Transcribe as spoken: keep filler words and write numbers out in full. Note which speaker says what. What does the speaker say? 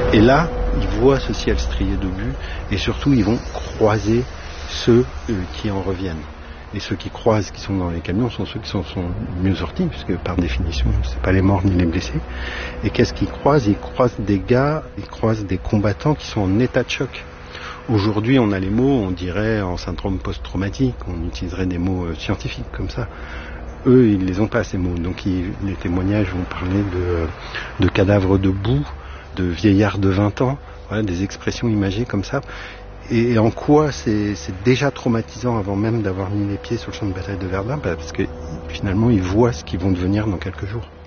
Speaker 1: Et là, ils voient ce ciel strié d'obus et surtout ils vont croiser ceux euh, qui en reviennent. Et ceux qui croisent, qui sont dans les camions, sont ceux qui sont, sont mieux sortis, puisque par définition, c'est pas les morts ni les blessés. Et qu'est-ce qu'ils croisent? Ils croisent des gars, ils croisent des combattants qui sont en état de choc. Aujourd'hui, on a les mots, on dirait en syndrome post-traumatique, on utiliserait des mots euh, scientifiques comme ça. Eux, ils les ont pas, ces mots. Donc ils, les témoignages vont parler de, de cadavres de boue, de vieillards de vingt ans, voilà, des expressions imagées comme ça. Et en quoi c'est, c'est déjà traumatisant avant même d'avoir mis les pieds sur le champ de bataille de Verdun, parce que finalement ils voient ce qu'ils vont devenir dans quelques jours.